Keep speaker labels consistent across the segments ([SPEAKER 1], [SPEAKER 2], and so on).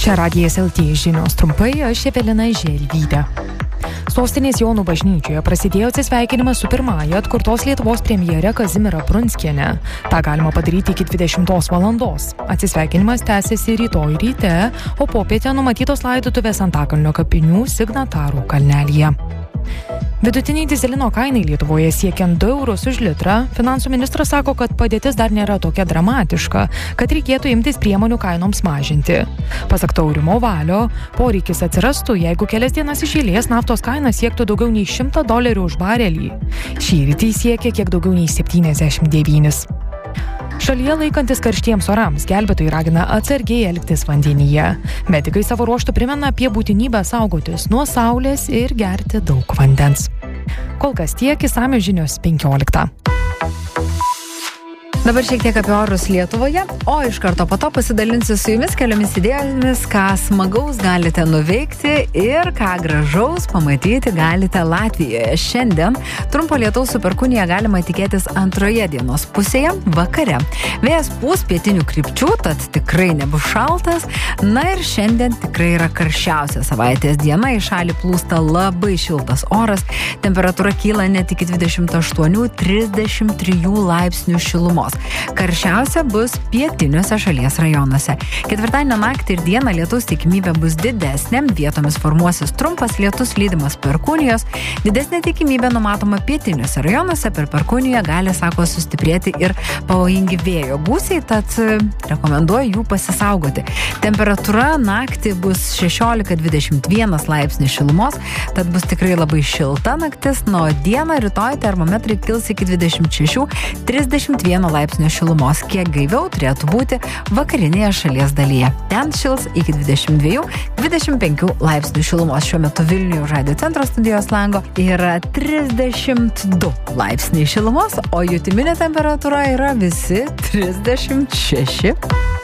[SPEAKER 1] Čia Radijas LT žinios trumpai, aš Evelina Želvytė. Sostinės Jonų bažnyčioje prasidėjo atsisveikinimas su pirmąja atkurtos Lietuvos premjere Kazimiera Prunskiene. Ta galima padaryti iki 20 valandos. Atsisveikinimas tęsiasi rytoj ryte, o popietę numatytos laidotuvės Antakalnio kapinių Signatarų kalnelyje. Vidutiniai dyzelino kainai Lietuvoje siekiant 2 eurus už litrą, finansų ministras sako, kad padėtis dar nėra tokia dramatiška, kad reikėtų imtis priemonių kainoms mažinti. Pasak Taurimo Valio, poreikis atsirastų, jeigu kelias dienas iš eilės naftos kaina siektų daugiau nei $100 už barelį. Šįryt siekia kiek daugiau nei 79. Šalyje laikantis karštiems orams, gelbėtojai ragina atsargiai elgtis vandenyje. Medikai savo ruožtu primena apie būtinybę saugotis nuo saulės ir gerti daug vandens. Kol kas tiek, išsamios žinios 15.
[SPEAKER 2] Dabar šiek tiek apie orus Lietuvoje, o iš karto po to pasidalinsiu su jumis keliomis idėjomis, ką smagaus galite nuveikti ir ką gražaus pamatyti galite Latvijoje. Šiandien trumpo lietaus su perkūnija galima tikėtis antroje dienos pusėje vakare. Vėjas pūs pietinių krypčių, tad tikrai nebus šaltas. Na ir šiandien tikrai yra karščiausia savaitės diena, į šalį plūsta labai šiltas oras, temperatūra kyla net iki 28-33 laipsnių šilumos. Karščiausia bus pietiniuose šalies rajonuose. Ketvirtadienio naktį ir dieną lietaus tikimybė bus didesnė, vietomis formuosis trumpas lietus lydimas perkūnijos. Didesnė tikimybė numatoma pietiniuose rajonuose, per perkūniją gali, sako, sustiprėti ir pavojingi vėjo gūsiai, tad rekomenduoju jų pasisaugoti. Temperatūra naktį bus 16-21 laipsnių šilumos, tad bus tikrai labai šilta naktis, nuo dieną rytoj termometrai kils iki 26-31 laipsnių šilumos. Kiek gaiviau turėtų būti vakarinėje šalies dalyje. Ten šils iki 22-25 laipsnių šilumos. Šiuo metu Vilniuje Radio centro studijos lango yra 32 laipsniai šilumos, o jutiminė temperatūra yra visi 36.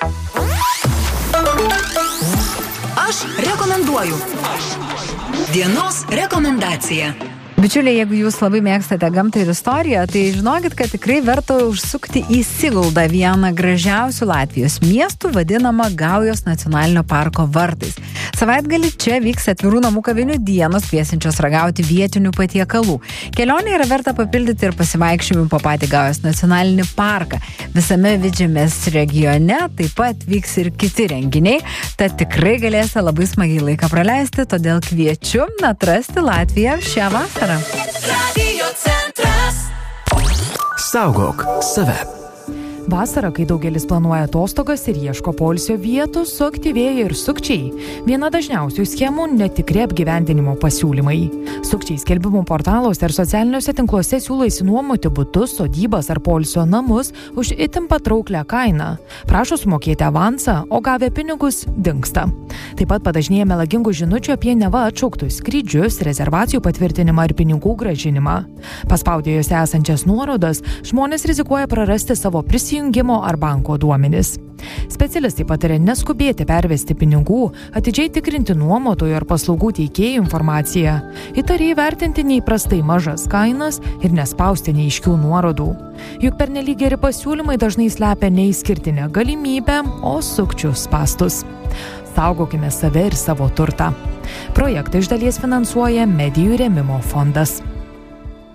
[SPEAKER 3] Aš rekomenduoju. Dienos rekomendacija.
[SPEAKER 2] Bičiuliai, jeigu jūs labai mėgstate gamtą ir istoriją, tai žinokit, kad tikrai verta užsukti į Siguldą, vieną gražiausių Latvijos miestų, vadinamą Gaujos nacionalinio parko vartais. Savaitgalį čia vyks atvirų namų kavinių dienos, kviesinčios ragauti vietinių patiekalų. Kelionė yra verta papildyti ir pasivaikščiojimų po patį Gaujos nacionalinį parką. Visame Vidžemės regione taip pat vyks ir kiti renginiai, tad tikrai galėsite labai smagiai laiką praleisti, todėl kviečiu atrasti Latviją šią vasarą.
[SPEAKER 3] Radio centras.
[SPEAKER 4] Saugok save.
[SPEAKER 1] Vasarą, kai daugelis planuoja atostogas ir ieško poilsio vietų, suaktyvėja ir sukčiai. Viena dažniausių schemų – netikri apgyvendinimo pasiūlymai. Sukčiai skelbimų portaluose ir socialiniuose tinkluose siūlo išsinuomoti butus, sodybas ar poilsio namus už itin patrauklią kainą. Prašo sumokėti avansą, o gavę pinigus dingsta. Taip pat padažnėja melagingų žinučių apie neva atšauktus skrydžius, rezervacijų patvirtinimą ir pinigų grąžinimą. Paspaudę jose esančias nuorodas, žmonės rizikuoja prarasti savo prisijungimo ar banko duomenis. Specialistai pataria neskubėti pervesti pinigų, atidžiai tikrinti nuomotojų ar paslaugų teikėjų informaciją, įtariai vertinti neįprastai mažas kainas ir nespausti neaiškių nuorodų. Juk pernelyg geri pasiūlymai dažnai slepia neišskirtinę galimybę, o sukčių spąstus. Saugokime save ir savo turtą. Projektą iš dalies finansuoja Medijų rėmimo fondas.